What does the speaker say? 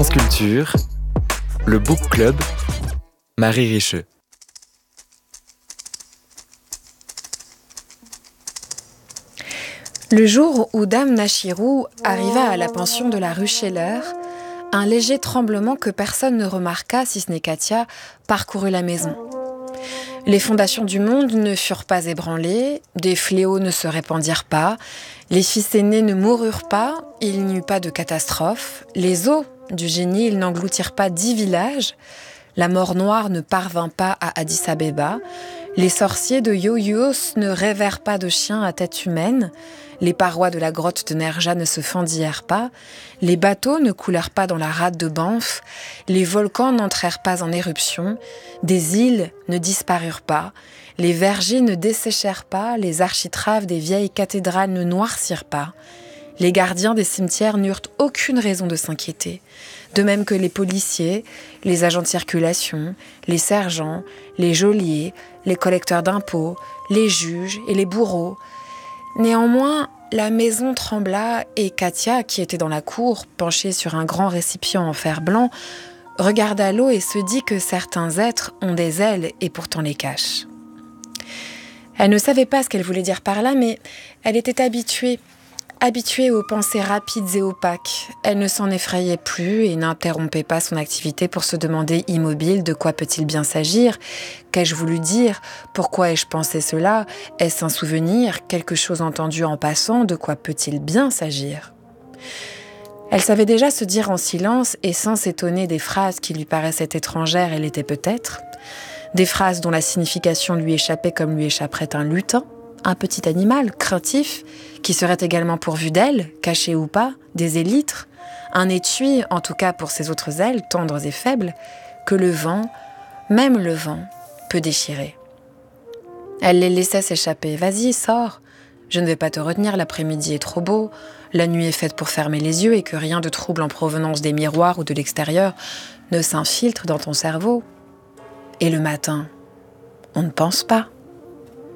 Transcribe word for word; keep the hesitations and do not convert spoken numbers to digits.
France Culture, le Book Club, Marie Richeux. Le jour où Dame Nachirou arriva à la pension de la rue Scheller, un léger tremblement que personne ne remarqua, si ce n'est Katia, parcourut la maison. Les fondations du monde ne furent pas ébranlées, des fléaux ne se répandirent pas, les fils aînés ne moururent pas, il n'y eut pas de catastrophe, les eaux du génie n'engloutirent pas dix villages, la mort noire ne parvint pas à Addis Abeba, les sorciers de Yoyos ne rêvèrent pas de chiens à tête humaine, les parois de la grotte de Nerja ne se fendillèrent pas, les bateaux ne coulèrent pas dans la rade de Banff, les volcans n'entrèrent pas en éruption, des îles ne disparurent pas, les vergers ne desséchèrent pas, les architraves des vieilles cathédrales ne noircirent pas, les gardiens des cimetières n'eurent aucune raison de s'inquiéter, de même que les policiers, les agents de circulation, les sergents, les geôliers, les collecteurs d'impôts, les juges et les bourreaux. Néanmoins, la maison trembla et Katia, qui était dans la cour, penchée sur un grand récipient en fer blanc, regarda l'eau et se dit que certains êtres ont des ailes et pourtant les cachent. Elle ne savait pas ce qu'elle voulait dire par là, mais elle était habituée, habituée aux pensées rapides et opaques. Elle ne s'en effrayait plus et n'interrompait pas son activité pour se demander immobile de quoi peut-il bien s'agir. Qu'ai-je voulu dire? Pourquoi ai-je pensé cela? Est-ce un souvenir? Quelque chose entendu en passant? De quoi peut-il bien s'agir? Elle savait déjà se dire en silence et sans s'étonner des phrases qui lui paraissaient étrangères et l'étaient peut-être. Des phrases dont la signification lui échappait comme lui échapperait un lutin, un petit animal craintif qui serait également pourvu d'ailes, cachées ou pas, des élytres, un étui, en tout cas pour ses autres ailes, tendres et faibles, que le vent, même le vent, peut déchirer. Elle les laissait s'échapper. « Vas-y, sors. Je ne vais pas te retenir, l'après-midi est trop beau. La nuit est faite pour fermer les yeux et que rien de trouble en provenance des miroirs ou de l'extérieur ne s'infiltre dans ton cerveau. Et le matin, on ne pense pas. »